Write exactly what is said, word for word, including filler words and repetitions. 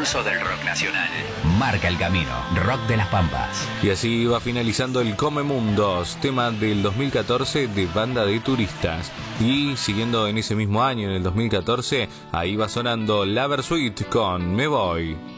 pulso del rock nacional. Marca el camino, Rock de las Pampas. Y así va finalizando el Come Mundos, tema del dos mil catorce de Banda de Turistas. Y siguiendo en ese mismo año, en el dos mil catorce, ahí va sonando La Versuit con Me Voy.